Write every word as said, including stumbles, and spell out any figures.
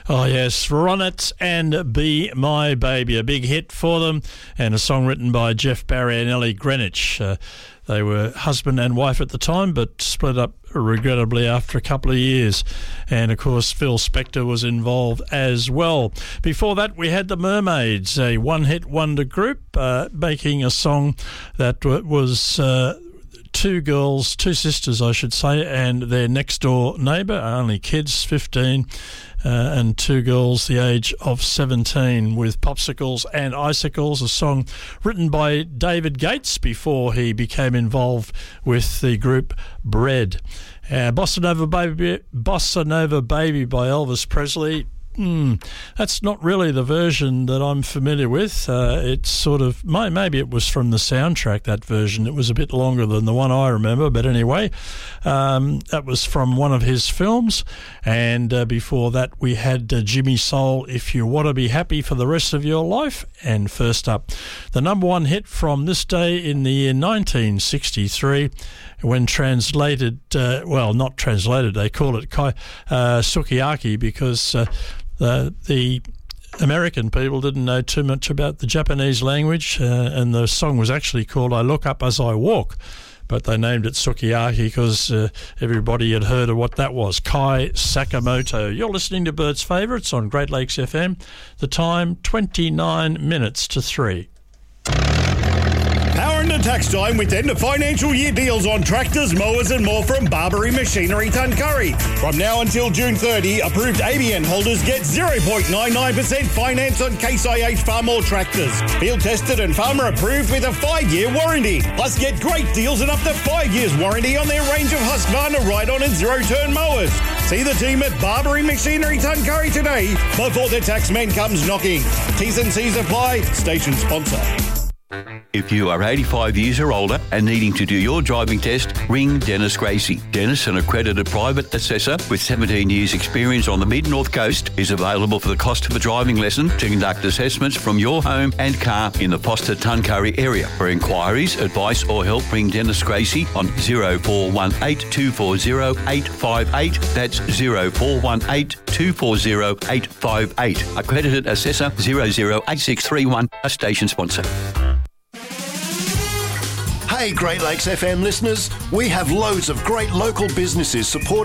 Oh, yes, Ronettes and Be My Baby, a big hit for them, and a song written by Jeff Barry and Ellie Greenwich. Uh, they were husband and wife at the time, but split up regrettably after a couple of years. And, of course, Phil Spector was involved as well. Before that, we had the Mermaids, a one-hit wonder group, uh, making a song that w- was... Uh, Two girls, two sisters, I should say, and their next-door neighbour, only kids, fifteen, uh, and two girls the age of seventeen, with Popsicles and Icicles, a song written by David Gates before he became involved with the group Bread. Uh, Bossa Nova Baby, Bossa Nova Baby by Elvis Presley. Hmm, that's not really the version that I'm familiar with. Uh, it's sort of, maybe it was from the soundtrack, that version. It was a bit longer than the one I remember, but anyway, um, that was from one of his films. And uh, before that, we had uh, Jimmy Soul, If You Want to Be Happy for the Rest of Your Life. And first up, the number one hit from this day in the year nineteen sixty-three, when translated, uh, well, not translated, they call it kai, uh, sukiyaki, because... Uh, The, the American people didn't know too much about the Japanese language, uh, and the song was actually called I Look Up As I Walk, but they named it Sukiyaki because uh, everybody had heard of what that was. Kai Sakamoto. You're listening to Bird's Favourites on Great Lakes F M. The time, twenty-nine minutes to three. Power into tax time with end of financial year deals on tractors, mowers and more from Barbary Machinery Tuncurry. From now until June thirtieth, approved A B N holders get zero point nine nine percent finance on Case I H Farmall tractors. Field tested and farmer approved with a five-year warranty. Plus get great deals and up to five years warranty on their range of Husqvarna ride-on and zero-turn mowers. See the team at Barbary Machinery Tuncurry today before the taxman comes knocking. T's and C's apply. Station sponsor. If you are eighty-five years or older and needing to do your driving test, ring Dennis Gracie. Dennis, an accredited private assessor with seventeen years experience on the Mid-North Coast, is available for the cost of a driving lesson to conduct assessments from your home and car in the Foster Tuncurry area. For inquiries, advice or help, ring Dennis Gracie on zero four one eight, two four zero, eight five eight. That's zero four one eight, two four zero, eight five eight. Accredited assessor zero zero eight six three one, a station sponsor. Hey Great Lakes F M listeners, we have loads of great local businesses supporting